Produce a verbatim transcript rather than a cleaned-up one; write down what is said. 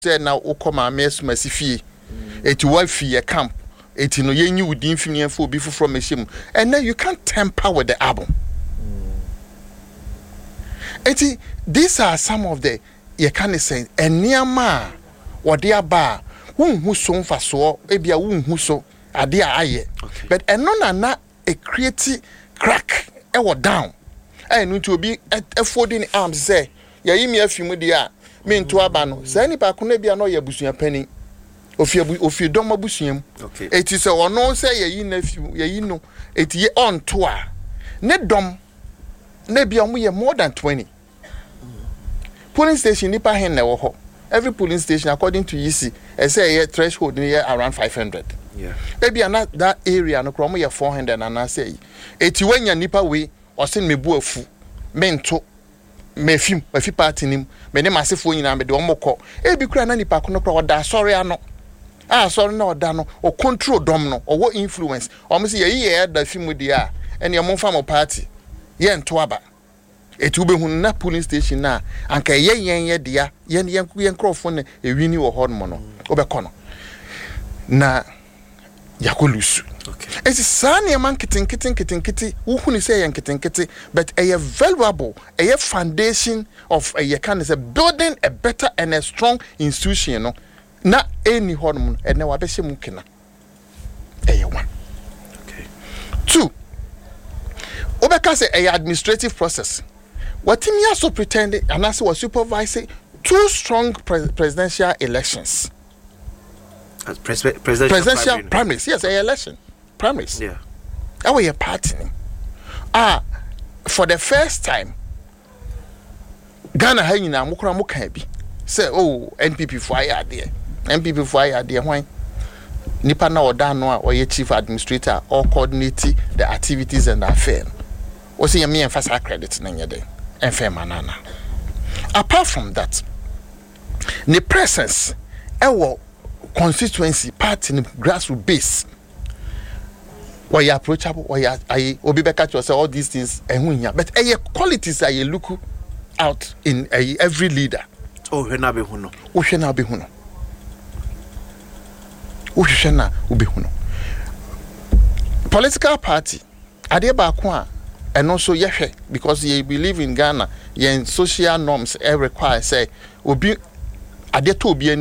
say now okoma mes masifie eti wafi a camp eti no yenyi wudin fimi enfo bi fufro mehim and then you can't tamper with the album. Eti these are some of the you can say eniama wode aba wunhu so mfaso ebia wunhu so ade aye but eno na na a create crack e wo down enu to obi e folding arms say yayi mi afimu de a me nto aba no say ni ba ko na bia no ye busua pani ofi ofi dom abusuam eti say ono say yayi na afimu yayi no eti ye on to a ne dom na bia mo ye more than twenty. Polling station nipa hen na wo ho. Every polling station according to E C I say a threshold near around five hundred. Yeah. Maybe not that area no kromo ye four hundred and I say eti wanya nipa we o sen me bu afu mento me fim me fi party nim me ne masefo nyina me de omokọ e bi kura na nipa ko no kra oda sorry ano ah sorry na oda no o control dom no o wo influence o mo say ye ye da fim di a ene mo fa mo party ye nto aba eti ube hun na polling station na anka ye yen ye dia yen yen yen crofo na ewini wo ho no no obekọ no na yakolusu okay eti sane man kitten kitten kitten kitten wo huni say yen kitten kitten but a valuable a foundation of a can say building a better and a strong institution no na any ho no e na wa be hye mu kena e one okay two obeka say a administrative process. What him also pretended and also was supervising two strong pre- presidential elections. As pres- presidential, presidential primary, primaries, yes, a election primaries. Yeah, that was a party. Ah, for the first time, Ghana hanging na mukura mukabi say, oh, N P P for I there, N P P for I there. Why? Nipa na oda no or your chief administrator or coordinating the activities and the affair. Was he me emphasize credit na nyede. Manana. Apart from that, the presence our constituency party in grassroots base where you approachable where you I obi be catch yourself all these things and but a qualities that you look out in a, every leader. Oh, hena be huno. O hena be huno. O hena be huno. Political party ade ba ko a and also yehwe because you believe in Ghana yen social norms e require say obi ade to obi